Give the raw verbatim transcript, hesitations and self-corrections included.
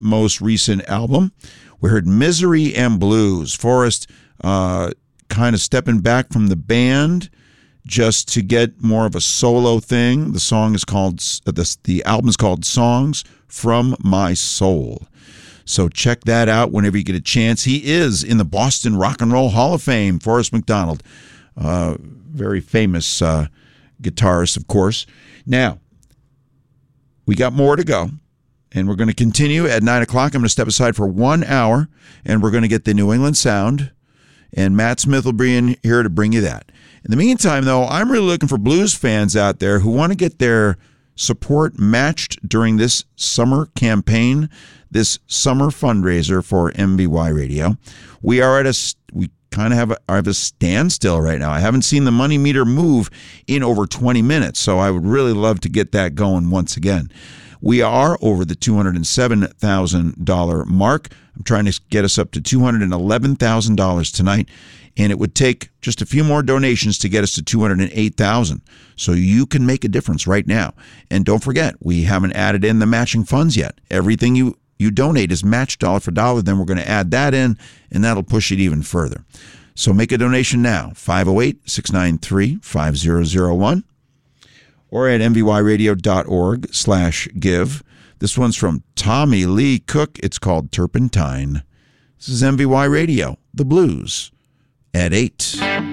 most recent album. We heard Misery and Blues. Forrest uh, kind of stepping back from the band just to get more of a solo thing. The song is called, the, the album is called Songs from My Soul. So check that out whenever you get a chance. He is in the Boston Rock and Roll Hall of Fame. Forrest McDonald, uh, very famous uh, guitarist, of course. Now, we got more to go, and we're going to continue at nine o'clock. I'm going to step aside for one hour, and we're going to get the New England Sound, and Matt Smith will be in here to bring you that. In the meantime, though, I'm really looking for blues fans out there who want to get their support matched during this summer campaign, this summer fundraiser for M B Y Radio. We are at a, we kind of have a, have a standstill right now. I haven't seen the money meter move in over twenty minutes, so I would really love to get that going once again. We are over the two hundred seven thousand dollars mark. I'm trying to get us up to two hundred eleven thousand dollars tonight, and it would take just a few more donations to get us to two hundred eight thousand dollars. So you can make a difference right now. And don't forget, we haven't added in the matching funds yet. Everything you, you donate is matched dollar for dollar. Then we're going to add that in, and that'll push it even further. So make a donation now, five oh eight, six nine three, five oh oh one, or at mvyradio.org slash give. This one's from Tommy Lee Cook. It's called Turpentine. This is M V Y Radio, the blues, at eight.